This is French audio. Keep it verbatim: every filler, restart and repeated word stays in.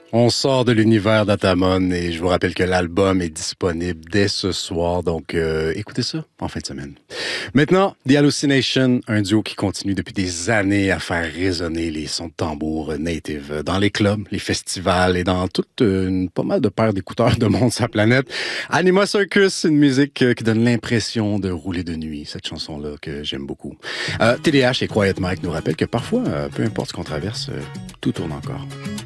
On sort de l'univers d'Atamon et je vous rappelle que l'album est disponible dès ce soir, donc euh, écoutez ça en fin de semaine. Maintenant, The Hallucination, un duo qui continue depuis des années à faire résonner les sons de tambour native dans les clubs, les festivals et dans toute une pas mal de paires d'écouteurs de monde sur la planète. Anima Circus, une musique qui donne l'impression de rouler de nuit, cette chanson-là que j'aime beaucoup. Euh, T D H et Quiet Mike nous rappellent que parfois, euh, peu importe ce qu'on traverse, euh, tout tourne encore.